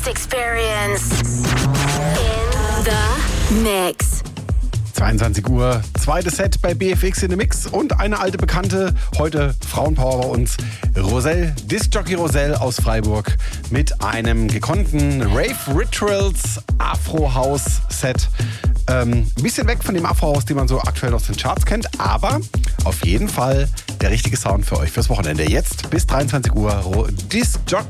best experience in the mix. 22 Uhr, zweites Set bei BFX in the Mix und eine alte Bekannte, heute Frauenpower bei uns, Roselle, Disc-Jockey Roselle aus Freiburg mit einem gekonnten Rave Rituals Afro-House-Set. Ein bisschen weg von dem Afro-House, den man so aktuell aus den Charts kennt, aber auf jeden Fall der richtige Sound für euch fürs Wochenende. Jetzt bis 23 Uhr, Disc-Jockey